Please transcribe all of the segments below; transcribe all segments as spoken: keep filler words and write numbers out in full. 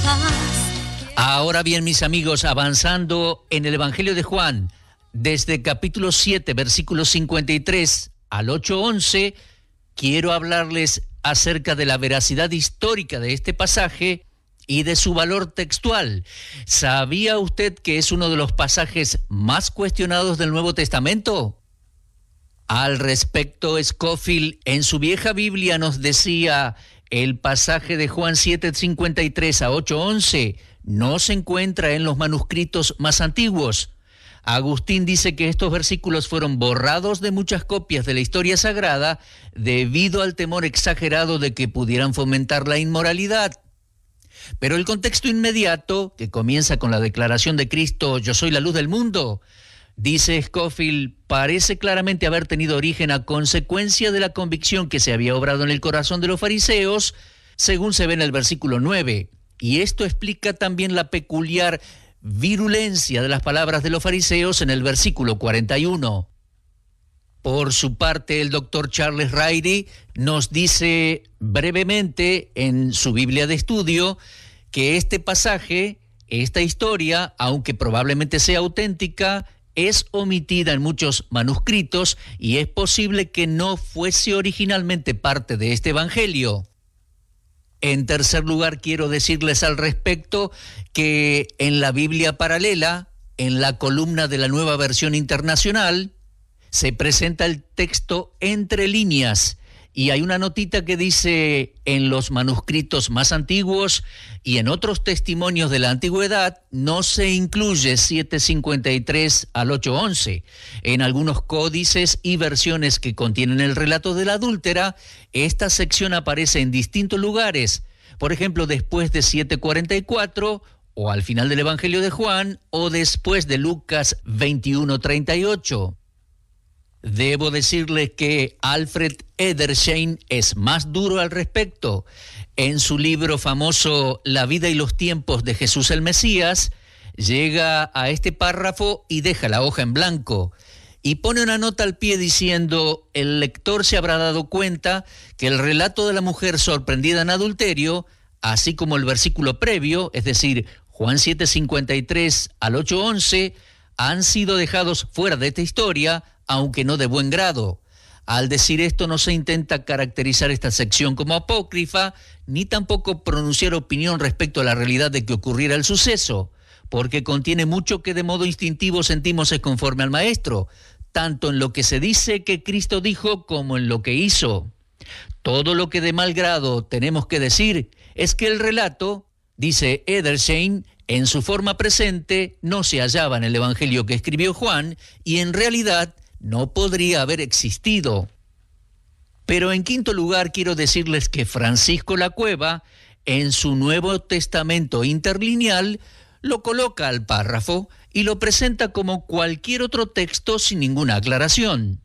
paz. Ahora bien, mis amigos, avanzando en el Evangelio de Juan, desde capítulo siete, versículos cincuenta y tres al ocho once, quiero hablarles acerca de la veracidad histórica de este pasaje y de su valor textual. ¿Sabía usted que es uno de los pasajes más cuestionados del Nuevo Testamento? Al respecto, Scofield en su vieja Biblia nos decía: el pasaje de Juan siete, cincuenta y tres a ocho once no se encuentra en los manuscritos más antiguos. Agustín dice que estos versículos fueron borrados de muchas copias de la historia sagrada debido al temor exagerado de que pudieran fomentar la inmoralidad. Pero el contexto inmediato, que comienza con la declaración de Cristo, yo soy la luz del mundo, dice Scofield, parece claramente haber tenido origen a consecuencia de la convicción que se había obrado en el corazón de los fariseos, según se ve en el versículo nueve. Y esto explica también la peculiar virulencia de las palabras de los fariseos en el versículo cuarenta y uno. Por su parte, el doctor Charles Ryrie nos dice brevemente en su Biblia de estudio que este pasaje, esta historia, aunque probablemente sea auténtica, es omitida en muchos manuscritos y es posible que no fuese originalmente parte de este evangelio. En tercer lugar, quiero decirles al respecto que en la Biblia paralela, en la columna de la Nueva Versión Internacional, se presenta el texto entre líneas y hay una notita que dice: en los manuscritos más antiguos y en otros testimonios de la antigüedad no se incluye siete cincuenta y tres al ocho once. En algunos códices y versiones que contienen el relato de la adúltera, esta sección aparece en distintos lugares, por ejemplo, después de siete cuarenta y cuatro, o al final del Evangelio de Juan, o después de Lucas veintiuno treinta y ocho. Debo decirles que Alfred Edersheim es más duro al respecto. En su libro famoso La vida y los tiempos de Jesús el Mesías, llega a este párrafo y deja la hoja en blanco y pone una nota al pie diciendo: el lector se habrá dado cuenta que el relato de la mujer sorprendida en adulterio, así como el versículo previo, es decir, Juan siete cincuenta y tres al ocho once, han sido dejados fuera de esta historia, aunque no de buen grado. Al decir esto, no se intenta caracterizar esta sección como apócrifa, ni tampoco pronunciar opinión respecto a la realidad de que ocurriera el suceso, porque contiene mucho que de modo instintivo sentimos es conforme al Maestro, tanto en lo que se dice que Cristo dijo como en lo que hizo. Todo lo que de mal grado tenemos que decir es que el relato, dice Edersheim, en su forma presente no se hallaba en el Evangelio que escribió Juan y en realidad no podría haber existido. Pero en quinto lugar, quiero decirles que Francisco Lacueva, en su Nuevo Testamento interlineal, lo coloca al párrafo y lo presenta como cualquier otro texto sin ninguna aclaración.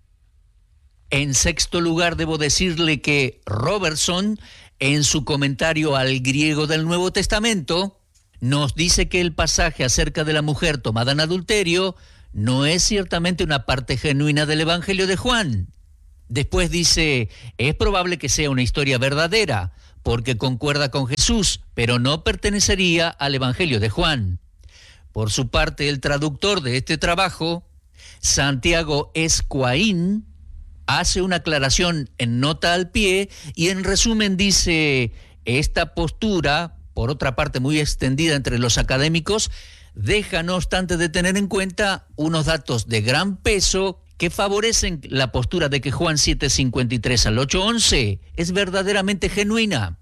En sexto lugar, debo decirle que Robertson, en su comentario al griego del Nuevo Testamento, nos dice que el pasaje acerca de la mujer tomada en adulterio no es ciertamente una parte genuina del Evangelio de Juan. Después dice: es probable que sea una historia verdadera, porque concuerda con Jesús, pero no pertenecería al Evangelio de Juan. Por su parte, el traductor de este trabajo, Santiago Esquaín, hace una aclaración en nota al pie y en resumen dice: esta postura, por otra parte muy extendida entre los académicos, deja no obstante de tener en cuenta unos datos de gran peso que favorecen la postura de que Juan siete cincuenta y tres al ocho once es verdaderamente genuina.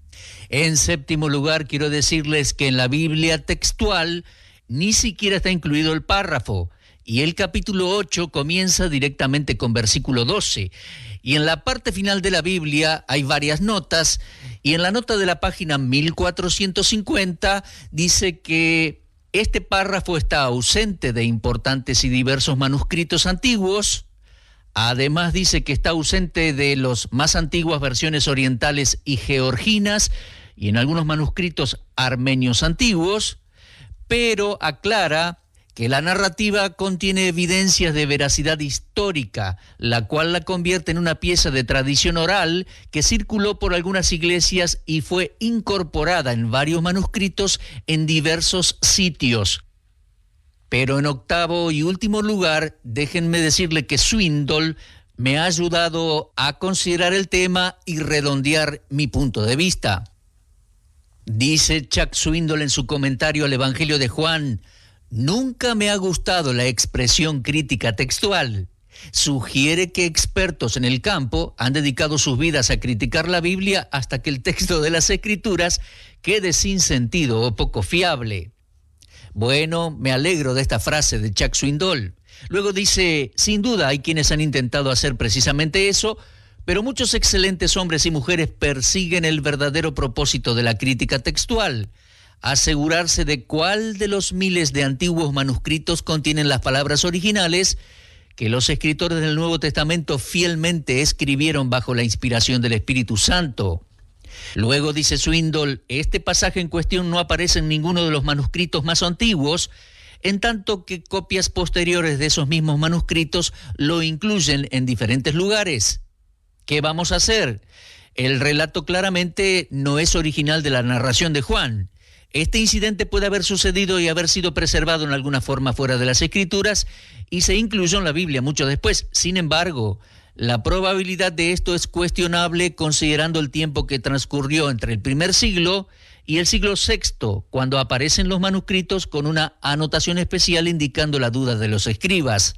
En séptimo lugar, quiero decirles que en la Biblia textual ni siquiera está incluido el párrafo, y el capítulo ocho comienza directamente con versículo doce. Y en la parte final de la Biblia hay varias notas, y en la nota de la página mil cuatrocientos cincuenta dice que este párrafo está ausente de importantes y diversos manuscritos antiguos. Además dice que está ausente de las más antiguas versiones orientales y georginas y en algunos manuscritos armenios antiguos, pero aclara que la narrativa contiene evidencias de veracidad histórica, la cual la convierte en una pieza de tradición oral que circuló por algunas iglesias y fue incorporada en varios manuscritos en diversos sitios. Pero en octavo y último lugar, déjenme decirle que Swindoll me ha ayudado a considerar el tema y redondear mi punto de vista. Dice Chuck Swindoll en su comentario al Evangelio de Juan: nunca me ha gustado la expresión crítica textual. Sugiere que expertos en el campo han dedicado sus vidas a criticar la Biblia hasta que el texto de las Escrituras quede sin sentido o poco fiable. Bueno, me alegro de esta frase de Chuck Swindoll. Luego dice: sin duda hay quienes han intentado hacer precisamente eso, pero muchos excelentes hombres y mujeres persiguen el verdadero propósito de la crítica textual: asegurarse de cuál de los miles de antiguos manuscritos contienen las palabras originales que los escritores del Nuevo Testamento fielmente escribieron bajo la inspiración del Espíritu Santo. Luego dice Swindoll: este pasaje en cuestión no aparece en ninguno de los manuscritos más antiguos, en tanto que copias posteriores de esos mismos manuscritos lo incluyen en diferentes lugares. ¿Qué vamos a hacer? El relato claramente no es original de la narración de Juan. Este incidente puede haber sucedido y haber sido preservado en alguna forma fuera de las Escrituras y se incluyó en la Biblia mucho después. Sin embargo, la probabilidad de esto es cuestionable considerando el tiempo que transcurrió entre el primer siglo y el siglo sexto, cuando aparecen los manuscritos con una anotación especial indicando la duda de los escribas.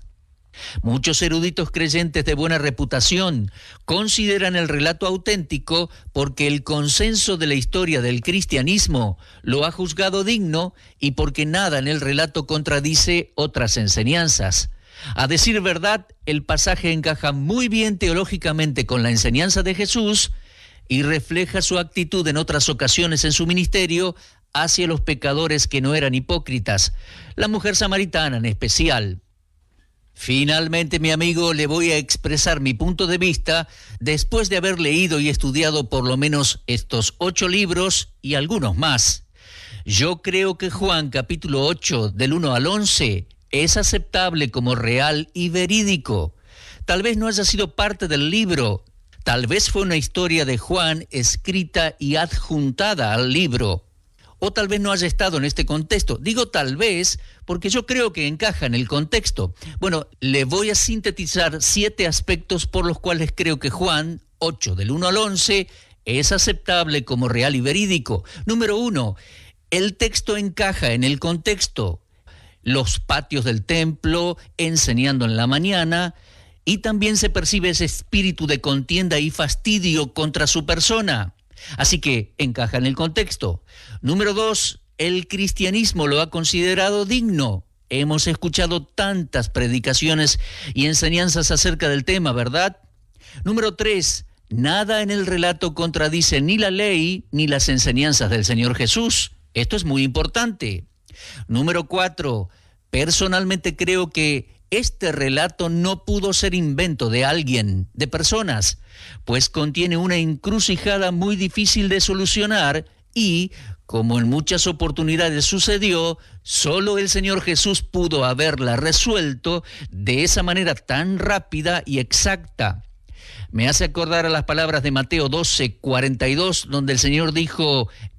Muchos eruditos creyentes de buena reputación consideran el relato auténtico porque el consenso de la historia del cristianismo lo ha juzgado digno y porque nada en el relato contradice otras enseñanzas. A decir verdad, el pasaje encaja muy bien teológicamente con la enseñanza de Jesús y refleja su actitud en otras ocasiones en su ministerio hacia los pecadores que no eran hipócritas, la mujer samaritana en especial. Finalmente, mi amigo, le voy a expresar mi punto de vista después de haber leído y estudiado por lo menos estos ocho libros y algunos más. Yo creo que Juan capítulo ocho, del uno al once, es aceptable como real y verídico. Tal vez no haya sido parte del libro, tal vez fue una historia de Juan escrita y adjuntada al libro. O tal vez no haya estado en este contexto. Digo tal vez porque yo creo que encaja en el contexto. Bueno, le voy a sintetizar siete aspectos por los cuales creo que Juan ocho, del uno al once, es aceptable como real y verídico. Número uno, el texto encaja en el contexto. Los patios del templo, enseñando en la mañana, y también se percibe ese espíritu de contienda y fastidio contra su persona. Así que encaja en el contexto. Número dos, el cristianismo lo ha considerado digno. Hemos escuchado tantas predicaciones y enseñanzas acerca del tema, ¿verdad? Número tres, nada en el relato contradice ni la ley ni las enseñanzas del Señor Jesús. Esto es muy importante. Número cuatro, personalmente creo que este relato no pudo ser invento de alguien, de personas, pues contiene una encrucijada muy difícil de solucionar y, como en muchas oportunidades sucedió, solo el Señor Jesús pudo haberla resuelto de esa manera tan rápida y exacta. Me hace acordar a las palabras de Mateo doce, cuarenta y dos, donde el Señor dijo: